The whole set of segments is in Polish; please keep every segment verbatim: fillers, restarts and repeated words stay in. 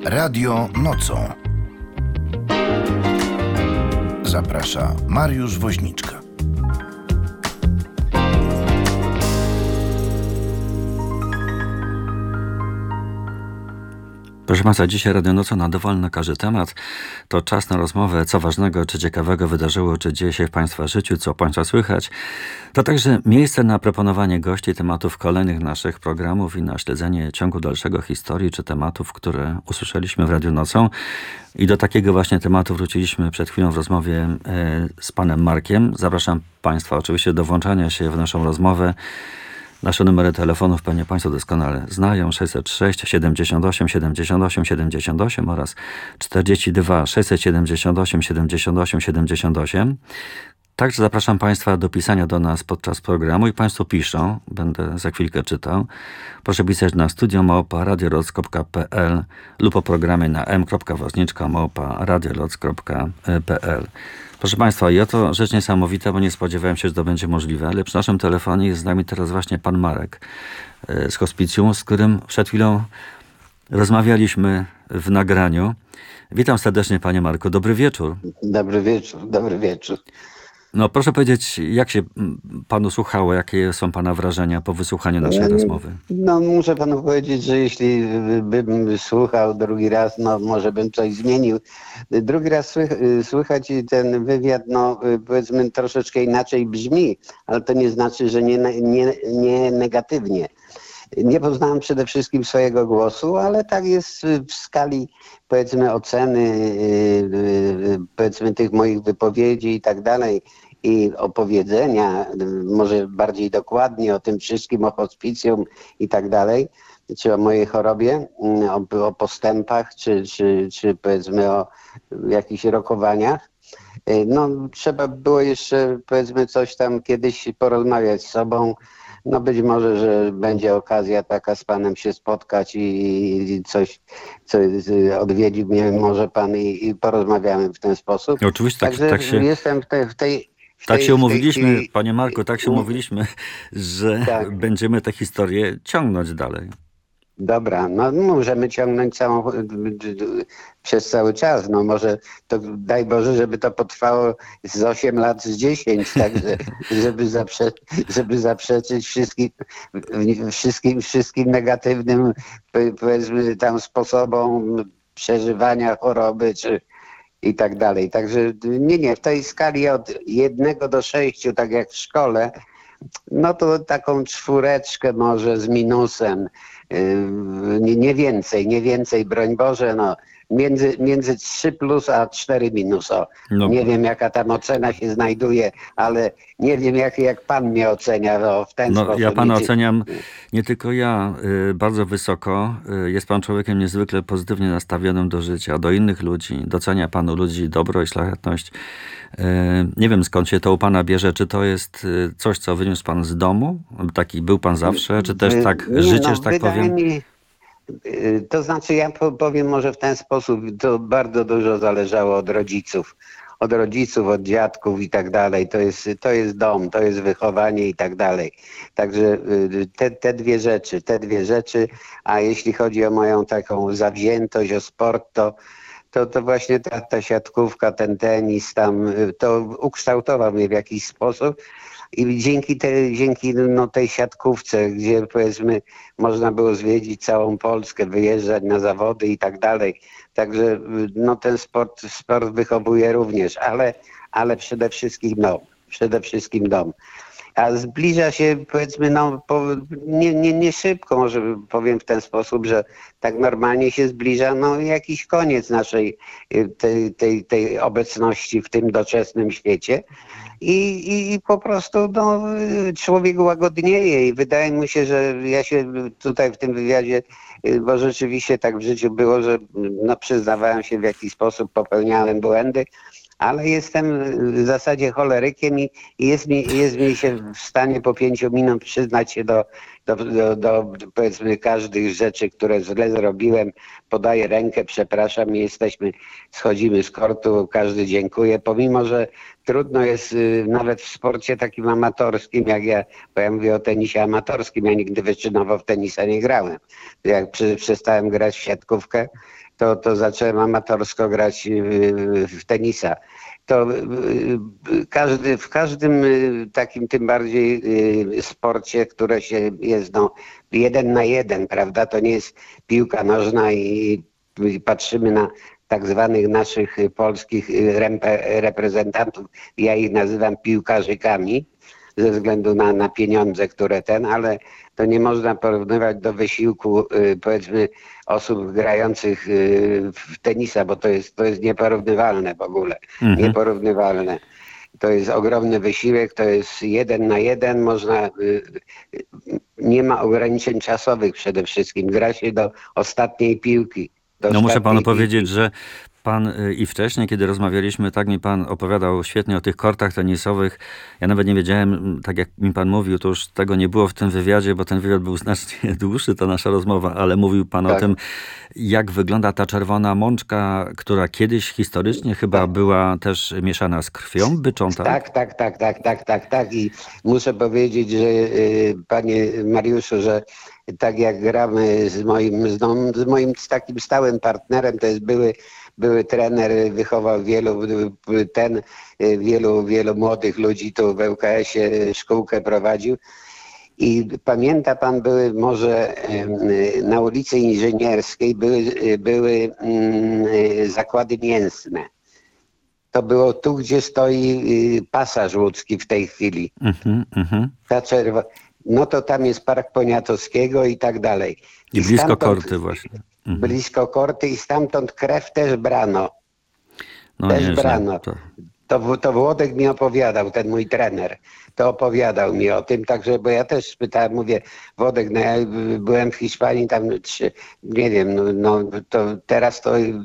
Radio nocą. Zaprasza Mariusz Woźniczka. Proszę Państwa, dzisiaj Radio Nocą na dowolny każdy temat. To czas na rozmowę, co ważnego czy ciekawego wydarzyło, czy dzieje się w Państwa życiu, co Państwa słychać. To także miejsce na proponowanie gości, tematów kolejnych naszych programów i na śledzenie ciągu dalszego historii, czy tematów, które usłyszeliśmy w Radio Nocą. I do takiego właśnie tematu wróciliśmy przed chwilą w rozmowie z panem Markiem. Zapraszam Państwa oczywiście do włączania się w naszą rozmowę. Nasze numery telefonów pewnie Państwo doskonale znają. sześćset sześć siedemdziesiąt osiem siedemdziesiąt osiem siedemdziesiąt osiem oraz czterdzieści dwa sześćset siedemdziesiąt osiem siedemdziesiąt osiem siedemdziesiąt osiem. Także zapraszam Państwa do pisania do nas podczas programu i Państwo piszą. Będę za chwilkę czytał. Proszę pisać na studio małpa radioloc kropka p l lub o programie na m kropka woźniczka małpa radioloc kropka p l. Proszę Państwa, i oto rzecz niesamowita, bo nie spodziewałem się, że to będzie możliwe, ale przy naszym telefonie jest z nami teraz właśnie pan Marek z hospicjum, z którym przed chwilą rozmawialiśmy w nagraniu. Witam serdecznie, panie Marku. Dobry wieczór. Dobry wieczór, dobry wieczór. No proszę powiedzieć, jak się panu słuchało, jakie są pana wrażenia po wysłuchaniu naszej no, rozmowy? No muszę panu powiedzieć, że jeśli bym słuchał drugi raz, no może bym coś zmienił. Drugi raz słychać ten wywiad, no powiedzmy troszeczkę inaczej brzmi, ale to nie znaczy, że nie, nie, nie negatywnie. Nie poznałem przede wszystkim swojego głosu, ale tak jest w skali powiedzmy oceny powiedzmy tych moich wypowiedzi i tak dalej i opowiedzenia, może bardziej dokładnie o tym wszystkim, o hospicjum i tak dalej, czy o mojej chorobie, o, o postępach, czy, czy, czy powiedzmy o jakichś rokowaniach. No trzeba było jeszcze powiedzmy coś tam kiedyś porozmawiać z sobą. No być może, że będzie okazja taka z panem się spotkać i coś, coś odwiedzi mnie może pan i, i porozmawiamy w ten sposób. Oczywiście, tak, Także tak się... jestem w tej... W tej w tak tej, się w tej umówiliśmy, chwili... panie Marku, tak się umówiliśmy, że tak. Będziemy tę historię ciągnąć dalej. Dobra, no możemy ciągnąć całą, przez cały czas, no może to daj Boże, żeby to potrwało z osiem lat, z dziesięć, także żeby, zaprze, żeby zaprzeczyć wszystkim, wszystkim, wszystkim negatywnym powiedzmy tam sposobom przeżywania choroby, czy i tak dalej. Także nie, nie, w tej skali od jednego do sześciu, tak jak w szkole, no to taką czwóreczkę może z minusem. Nie, nie więcej, nie więcej, broń Boże, no między, między trzy plus a cztery minus. O. No. Nie wiem, jaka tam ocena się znajduje, ale nie wiem, jak, jak pan mnie ocenia no, w ten no, sposób. Ja pana oceniam, nie tylko ja, y, bardzo wysoko. Y, jest pan człowiekiem niezwykle pozytywnie nastawionym do życia, do innych ludzi. Docenia panu ludzi dobro i szlachetność. Y, nie wiem, skąd się to u pana bierze. Czy to jest y, coś, co wyniósł pan z domu? Taki był pan zawsze? Czy też tak nie, życie, no, że tak powiem? Mi... To znaczy, ja powiem może w ten sposób, to bardzo dużo zależało od rodziców. Od rodziców, od dziadków i tak dalej. To jest, to jest dom, to jest wychowanie i tak dalej. Także te, te dwie rzeczy, te dwie rzeczy, a jeśli chodzi o moją taką zawziętość, o sport, to to, to właśnie ta, ta siatkówka, ten tenis tam, to ukształtował mnie w jakiś sposób. I dzięki, te, dzięki no, tej siatkówce, gdzie powiedzmy można było zwiedzić całą Polskę, wyjeżdżać na zawody i tak dalej. Także no, ten sport, sport wychowuje również, ale, ale przede wszystkim dom. Przede wszystkim dom. A zbliża się powiedzmy, no po, nie, nie, nie szybko, może powiem w ten sposób, że tak normalnie się zbliża no, jakiś koniec naszej tej, tej, tej obecności w tym doczesnym świecie. I, i, i po prostu no, człowiek łagodnieje i wydaje mi się, że ja się tutaj w tym wywiadzie, bo rzeczywiście tak w życiu było, że no, przyznawałem się w jakiś sposób, popełniałem błędy, ale jestem w zasadzie cholerykiem i jest mi, jest mi się w stanie po pięciu minut przyznać się do, do, do, do powiedzmy każdych rzeczy, które źle zrobiłem, podaję rękę, przepraszam i jesteśmy, schodzimy z kortu, każdy dziękuję, pomimo że trudno jest y, nawet w sporcie takim amatorskim, jak ja, bo ja mówię o tenisie amatorskim, ja nigdy wyczynowo w tenisa nie grałem. Jak przy, przestałem grać w siatkówkę, to, to zacząłem amatorsko grać y, w tenisa. To y, y, każdy, w każdym y, takim tym bardziej y, sporcie, które się jest no, jeden na jeden, prawda? To nie jest piłka nożna i, i patrzymy na tak zwanych naszych polskich rempe, reprezentantów. Ja ich nazywam piłkarzykami ze względu na, na pieniądze, które ten, ale to nie można porównywać do wysiłku y, powiedzmy osób grających y, w tenisa, bo to jest, to jest nieporównywalne w ogóle. Mhm. Nieporównywalne. To jest ogromny wysiłek, to jest jeden na jeden, można, y, y, nie ma ograniczeń czasowych przede wszystkim. Gra się do ostatniej piłki. Do No muszę ostatniej panu piłki. powiedzieć, że pan y, i wcześniej, kiedy rozmawialiśmy, tak mi pan opowiadał świetnie o tych kortach tenisowych. Ja nawet nie wiedziałem, m, tak jak mi pan mówił, to już tego nie było w tym wywiadzie, bo ten wywiad był znacznie dłuższy, ta nasza rozmowa, ale mówił pan o Tak. tym, jak wygląda ta czerwona mączka, która kiedyś historycznie chyba była też mieszana z krwią byczą, tak? Tak, tak, tak, tak, tak, tak, tak. I muszę powiedzieć, że y, panie Mariuszu, że tak jak gramy z moim, z, no, z moim takim stałym partnerem, to jest były, były trener, wychował wielu, y, ten, y, wielu, wielu młodych ludzi tu w ŁKS-ie szkółkę prowadził. I pamięta pan, były może y, na ulicy Inżynierskiej były, y, były y, zakłady mięsne. To było tu, gdzie stoi y, pasaż łódzki w tej chwili. Mhm, mhm. Ta czerwo... No to tam jest Park Poniatowskiego i tak dalej. I blisko stamtąd- korty właśnie. Mhm. Blisko korty i stamtąd krew też brano. No też nieźle. brano. To... To, w- to Włodek mi opowiadał, ten mój trener. To opowiadał mi o tym, także, bo ja też pytałem, mówię, Włodek, no ja y, byłem w Hiszpanii tam trzy, nie wiem, no, no to teraz to y,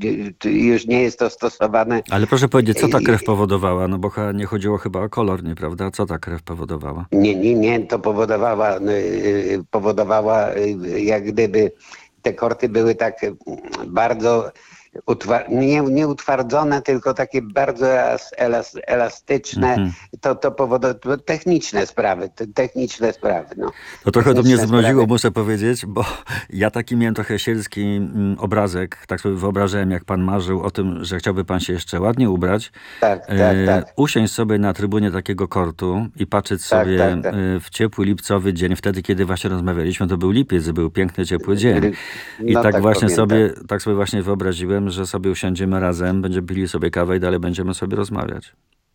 y, już nie jest to stosowane. Ale proszę powiedzieć, co ta I- krew powodowała? No bo chyba nie chodziło chyba o kolor, nieprawda? Co ta krew powodowała? Nie, nie, nie, to powodowała, y, y, powodowała y, jak gdyby te korty były tak y, bardzo utwa- nie, nie utwardzone, tylko takie bardzo elas- elas- elastyczne. Mhm. To, to powodowało techniczne sprawy, te, techniczne sprawy. No. To trochę to mnie Techniczne zmroziło, sprawy. muszę powiedzieć, bo ja taki miałem trochę sielski mm, obrazek, tak sobie wyobrażałem, jak pan marzył o tym, że chciałby pan się jeszcze ładnie ubrać, Tak, tak, e, tak. usiąść sobie na trybunie takiego kortu i patrzeć Tak, sobie tak, tak. e, w ciepły lipcowy dzień, wtedy kiedy właśnie rozmawialiśmy, to był lipiec, był piękny, ciepły dzień. I No tak, tak właśnie pamiętam. sobie, tak sobie właśnie wyobraziłem, że sobie usiądziemy razem, będziemy pili sobie kawę i dalej będziemy sobie rozmawiać.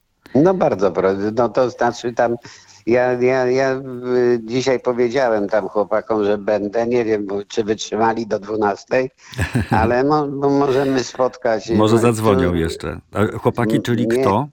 No bardzo proszę. No to znaczy tam, ja, ja, ja y, dzisiaj powiedziałem tam chłopakom, że będę, nie wiem bo, czy wytrzymali do dwunastej, ale mo, bo możemy spotkać. Może No, zadzwonią tu- jeszcze. A chłopaki, czyli Nie. kto?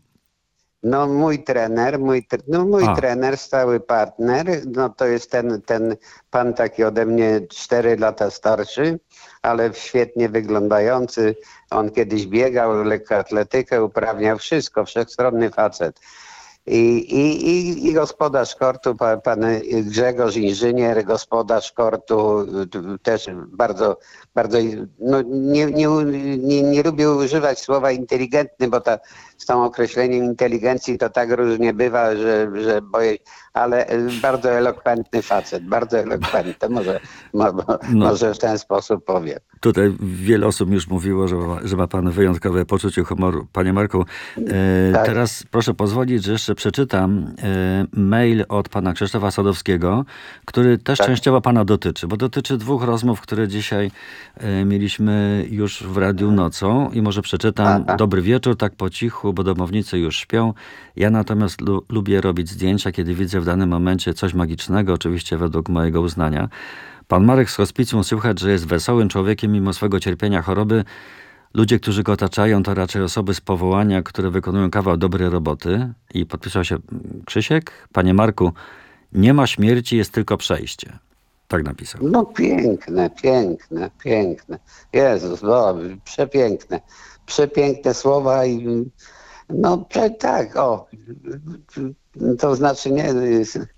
No mój trener, mój, tre- no, mój A. trener, stały partner, no to jest ten, ten pan taki ode mnie cztery lata starszy, ale świetnie wyglądający. On kiedyś biegał, lekkoatletykę, uprawniał wszystko, wszechstronny facet. I, i, i, i gospodarz kortu, pa- pan Grzegorz, inżynier, gospodarz kortu, t- też bardzo, bardzo no nie, nie, nie, nie lubię używać słowa inteligentny, bo ta, z tą określeniem inteligencji to tak różnie bywa, że, że boję, ale bardzo elokwentny facet, bardzo elokwentny, może, mo, mo, No. może w ten sposób powiem. Tutaj wiele osób już mówiło, że ma, że ma pan wyjątkowe poczucie humoru. Panie Marku, e, Tak. teraz proszę pozwolić, że jeszcze przeczytam e, mail od pana Krzysztofa Sadowskiego, który też Tak. częściowo pana dotyczy, bo dotyczy dwóch rozmów, które dzisiaj e, mieliśmy już w Radiu Nocą i może przeczytam. Aha. Dobry wieczór, tak po cichu, bo domownicy już śpią. Ja natomiast lu- lubię robić zdjęcia, kiedy widzę w danym momencie coś magicznego, oczywiście według mojego uznania. Pan Marek z hospicjum słychać, że jest wesołym człowiekiem mimo swego cierpienia, choroby. Ludzie, którzy go otaczają, to raczej osoby z powołania, które wykonują kawał dobrej roboty. I podpisał się Krzysiek. Panie Marku, nie ma śmierci, jest tylko przejście. Tak napisał. No piękne, piękne, piękne. Jezus, no, przepiękne. Przepiękne słowa i no prze, tak, o. To znaczy nie,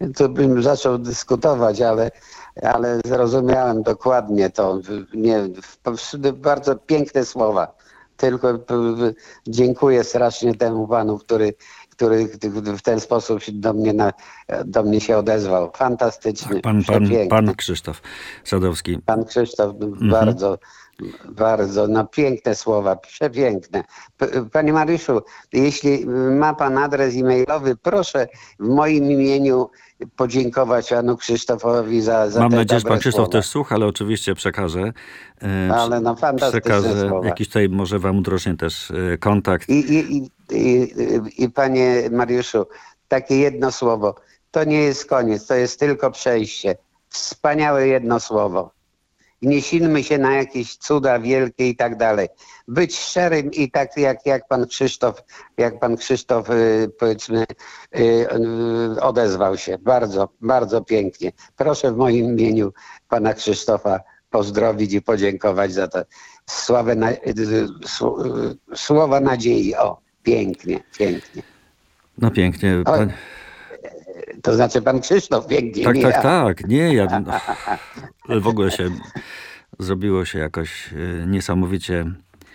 to bym zaczął dyskutować, ale, ale zrozumiałem dokładnie to. Nie, bardzo piękne słowa. Tylko dziękuję strasznie temu panu, który, który w ten sposób się do mnie, na, do mnie się odezwał. Fantastyczny, Pan, pan, pan Krzysztof Sadowski. Pan Krzysztof, Mhm. bardzo, bardzo, no piękne słowa, przepiękne. P- Panie Mariuszu, jeśli ma pan adres e-mailowy, proszę w moim imieniu podziękować panu Krzysztofowi za, za Mam te nadzieję, że dobre pan Krzysztof słowa. też słucha, ale oczywiście przekażę. e, Ale no fantastyczne Przekażę słowa. jakiś tutaj może wam udrożnie też e, kontakt. I, i, i, i, I panie Mariuszu, takie jedno słowo. To nie jest koniec, to jest tylko przejście. Wspaniałe jedno słowo. I nie silmy się na jakieś cuda wielkie i tak dalej. Być szczerym i tak jak, jak pan Krzysztof, jak pan Krzysztof y, powiedzmy y, y, odezwał się. Bardzo, bardzo pięknie. Proszę w moim imieniu pana Krzysztofa pozdrowić i podziękować za to sławę na, y, y, słowa nadziei. O, pięknie, pięknie. No pięknie. Oj, Pan... To znaczy pan Krzysztof pięknie, Tak, nie tak, ja. tak. Nie, ja no, w ogóle się zrobiło się jakoś y, niesamowicie.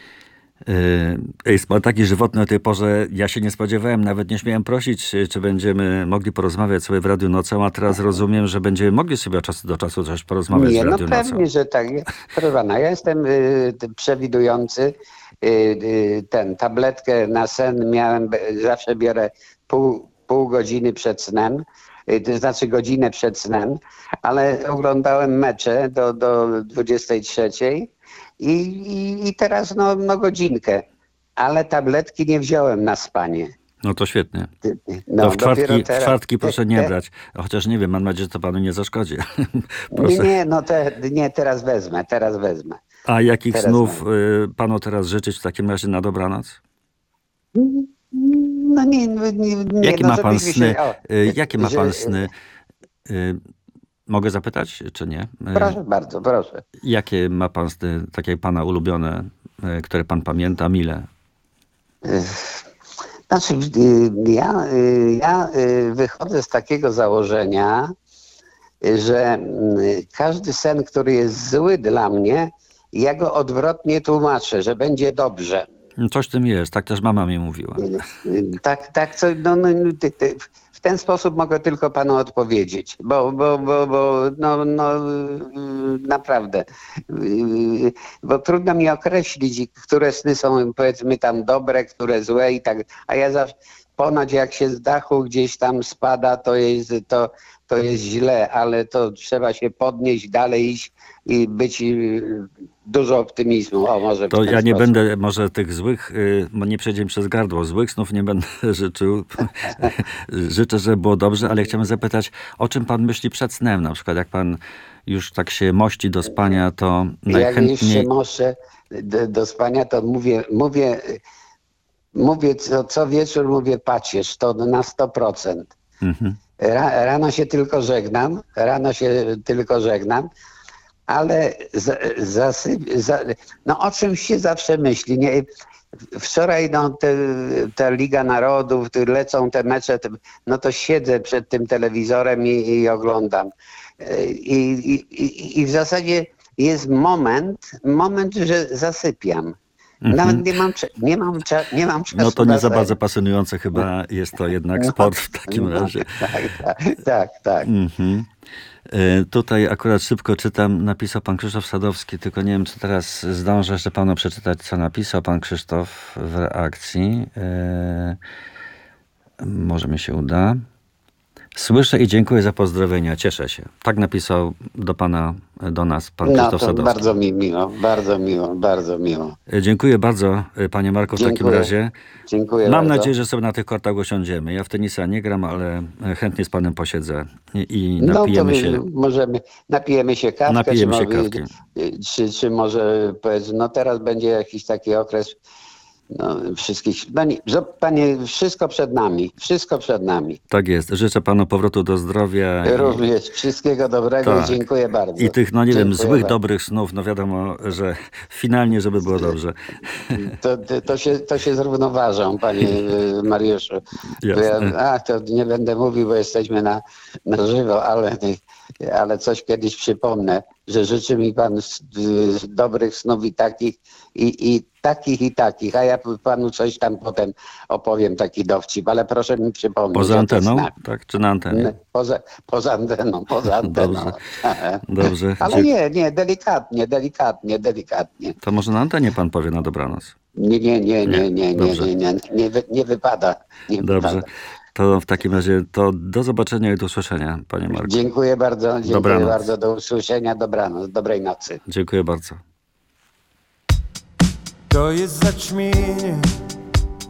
Y, jest pan taki żywotny o tej porze. Ja się nie spodziewałem, nawet nie śmiałem prosić, czy, czy będziemy mogli porozmawiać sobie w Radiu Nocą, a teraz rozumiem, że będziemy mogli sobie od czasu do czasu coś porozmawiać Nie, w no Radiu Nocą. pewnie, że tak. Ja- Proszę pana, ja jestem y, t- przewidujący. Y, y, ten tabletkę na sen miałem, be- zawsze biorę pół, pół godziny przed snem, y, to znaczy godzinę przed snem, ale oglądałem mecze do, do dwudziestej trzeciej i, i, i teraz no, no godzinkę, ale tabletki nie wziąłem na spanie. No to świetnie. No, To w dopiero czwartki, w teraz- czwartki proszę nie te- brać. Chociaż nie wiem, mam nadzieję, że to panu nie zaszkodzi. Nie, Proszę. nie, no te, nie, teraz wezmę, teraz wezmę. A jakich Teraz snów y, panu teraz życzyć w takim razie na dobranoc? No nie, nie, nie, nie Jakie no ma pan żebyśmy sny? się- o, y, Jakie ma że- pan sny? Y, Mogę zapytać, czy nie? Y, Proszę bardzo, proszę. Jakie ma pan sny, takie pana ulubione, y, które pan pamięta, mile? Znaczy, y, ja, y, ja y, wychodzę z takiego założenia, y, że y, każdy sen, który jest zły dla mnie, ja go odwrotnie tłumaczę, że będzie dobrze. Coś w tym jest, tak też mama mi mówiła. Y, Tak, tak, co, no, no, ty, ty, w ten sposób mogę tylko panu odpowiedzieć, bo, bo, bo, bo no, no, y, naprawdę, y, bo trudno mi określić, które sny są powiedzmy tam dobre, które złe i tak, a ja zawsze, ponoć jak się z dachu gdzieś tam spada, to jest, to, to jest źle, ale to trzeba się podnieść, dalej iść i być y, dużo optymizmu. O, może w To ten ja nie sposób. będę może tych złych, y, bo nie przejdziemy przez gardło, złych snów nie będę życzył. Życzę, żeby było dobrze, ale chciałem zapytać, o czym pan myśli przed snem? Na przykład jak pan już tak się mości do spania, to Jak jeszcze najchętniej... muszę do, do spania, to mówię, mówię, mówię co, co wieczór mówię pacierz, to na sto procent. Mhm. Ra, rano się tylko żegnam, rano się tylko żegnam, ale za, zasyp, za, no o czymś się zawsze myśli. Nie? Wczoraj no, te, ta Liga Narodów, te lecą te mecze, te, no to siedzę przed tym telewizorem i, i oglądam. I, i, i, I w zasadzie jest moment, moment, że zasypiam. Nawet nie mam, cza- nie mam, cza- nie mam czasu No to na nie za sen. bardzo pasjonujące chyba jest to jednak sport w takim No, razie. Tak, tak, tak. tak. Mhm. E, Tutaj akurat szybko czytam, napisał pan Krzysztof Sadowski, tylko nie wiem, czy teraz zdążę jeszcze panu przeczytać, co napisał pan Krzysztof w reakcji. E, Może mi się uda. Słyszę i dziękuję za pozdrowienia, cieszę się. Tak napisał do pana, do nas pan No Krzysztof to Sadowski. bardzo mi miło, bardzo miło, bardzo miło. E, Dziękuję bardzo, e, panie Marku, w takim Dziękuję. razie. Dziękuję Mam bardzo. nadzieję, że sobie na tych kortach usiądziemy. Ja w tenisa nie gram, ale chętnie z panem posiedzę i, i No to napijemy my się. możemy, napijemy się kawkę, Napijemy czy, się może- kawki. czy, czy może powiedzmy, no teraz będzie jakiś taki okres no, wszystkich, panie, panie, wszystko przed nami, wszystko przed nami. Tak jest. Życzę panu powrotu do zdrowia. I... Również wszystkiego dobrego Tak. i dziękuję bardzo. I tych, no nie wiem, Dziękuję złych, bardzo. dobrych snów, no wiadomo, że finalnie, żeby było dobrze. To, to, to, się, to się zrównoważą, panie y, Mariuszu. Jasne. Ja, a, to nie będę mówił, bo jesteśmy na, na żywo, ale, ale coś kiedyś przypomnę, że życzy mi pan s- y, dobrych snów i takich, i, i takich, i takich, a ja panu coś tam potem opowiem, taki dowcip, ale proszę mi przypomnieć. Poza o tych anteną, snach. tak? Czy na antenie? Poza, poza anteną, poza anteną. Dobrze. Dobrze. Ale nie, nie, delikatnie, delikatnie, delikatnie. To może na antenie pan powie na dobranoc. Nie, nie, nie, nie, nie, nie, Dobrze. nie, nie, nie, wy- nie wypada. Nie Dobrze. wypada. To w takim razie to do zobaczenia i do usłyszenia, panie Marku. Dziękuję bardzo, dziękuję Dobranoc. bardzo, do usłyszenia, dobranoc, dobrej nocy. Dziękuję bardzo. To jest zaćmienie